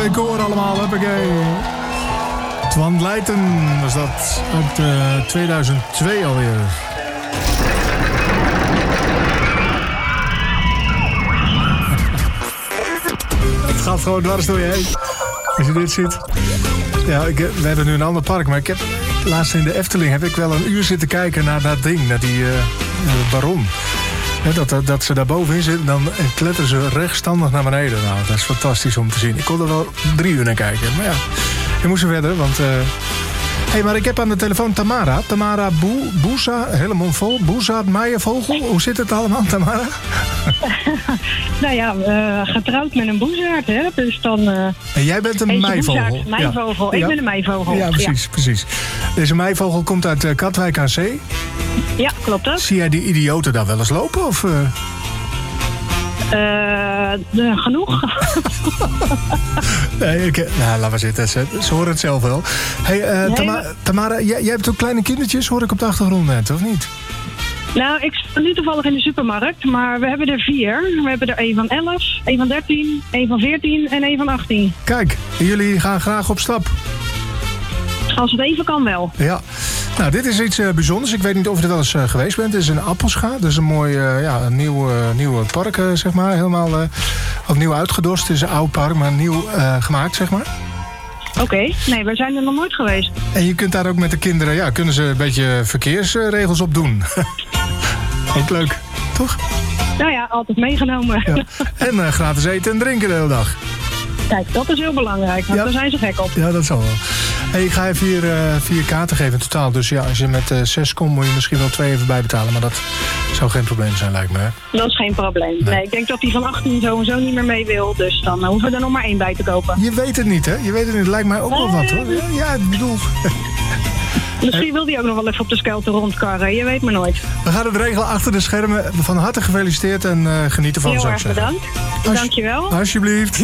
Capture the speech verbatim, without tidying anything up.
twee koor allemaal, huppakee. Twan Leijten was dat uit uh, tweeduizend twee alweer. Het gaat gewoon dwars door je heen. Als je dit ziet. Ja, ik, we hebben nu een ander park, maar ik heb laatst in de Efteling heb ik wel een uur zitten kijken naar dat ding, naar die uh, baron. Ja, dat, dat, dat ze daar bovenin zitten, dan kletteren ze rechtstandig naar beneden. Nou, dat is fantastisch om te zien. Ik kon er wel drie uur naar kijken. Maar ja, we moesten verder, want... Uh... Hé, hey, maar ik heb aan de telefoon Tamara. Tamara Boe, Boesa, hele mond vol. Boesa, Meijervogel. Hoe zit het allemaal, Tamara? Nou ja, uh, getrouwd met een boezaard, hè. Dus dan... Uh, en jij bent een meivogel. Meivogel. Ja. Ik ben een meivogel. Ja, precies, ja. precies. Deze meivogel komt uit uh, Katwijk aan Zee. Ja, klopt dat. Zie jij die idioten daar wel eens lopen, of... Uh... Uh, de, genoeg. nee, ik, nou, laat maar zitten. Ze, ze horen het zelf wel. Hey, uh, nee, Tama, maar... Tamara, jij, jij hebt ook kleine kindertjes, hoor ik op de achtergrond net, of niet? Nou, ik sta nu toevallig in de supermarkt, maar we hebben er vier. We hebben er een van elf, een van dertien, een van veertien en een van achttien. Kijk, jullie gaan graag op stap. Als het even kan wel. Ja. Nou, dit is iets uh, bijzonders. Ik weet niet of je er wel eens uh, geweest bent. Dit is een Appelscha. Dat is een mooi uh, ja, een nieuw, uh, nieuw park, uh, zeg maar. Helemaal uh, opnieuw uitgedorst. Het is een oud park, maar nieuw uh, gemaakt, zeg maar. Oké. Okay. Nee, we zijn er nog nooit geweest. En je kunt daar ook met de kinderen... Ja, kunnen ze een beetje verkeersregels op doen. Ook leuk, toch? Nou ja, altijd meegenomen. Ja. En uh, gratis eten en drinken de hele dag. Kijk, dat is heel belangrijk, want ja. Daar zijn ze gek op. Ja, dat zal wel. Hey, ik ga je vier, uh, vier kaarten geven in totaal. Dus ja, als je met uh, zes komt, moet je misschien wel twee even bijbetalen. Maar dat zou geen probleem zijn, lijkt me. Hè? Dat is geen probleem. Nee. nee, ik denk dat die van achttien sowieso niet meer mee wil. Dus dan uh, hoeven we er nog maar één bij te kopen. Je weet het niet, hè? Je weet het niet. Het lijkt mij ook wel wat, hoor. Ja, ja ik bedoel... Misschien wil hij ook nog wel even op de skelter rondkarren. Je weet maar nooit. We gaan het regelen achter de schermen. Van harte gefeliciteerd en uh, geniet ervan. Heel erg bedankt. Dank je wel. Alsjeblieft.